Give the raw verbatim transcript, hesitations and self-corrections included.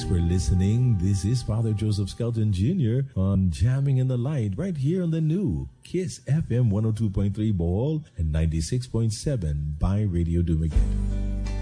Thanks for listening. This is Father Joseph Skelton Junior on Jamming in the Light right here on the new Kiss F M one oh two point three Bohol and ninety-six point seven by Radio Dumaguete.